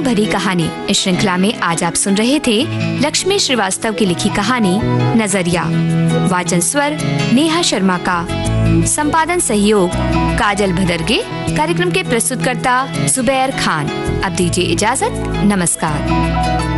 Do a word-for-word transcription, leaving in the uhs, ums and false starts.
भरी कहानी। इस श्रृंखला में आज आप सुन रहे थे लक्ष्मी श्रीवास्तव की लिखी कहानी नजरिया। वाचन स्वर नेहा शर्मा का, संपादन सहयोग काजल भदरगे। कार्यक्रम के प्रस्तुतकर्ता जुबैर खान। अब दीजिए इजाजत, नमस्कार।